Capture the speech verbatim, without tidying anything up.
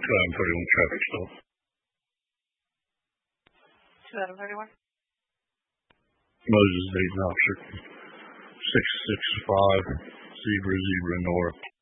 Time thirty-one traffic stop. seven thirty-one. Moses Dayton officer. six six five zebra zebra north.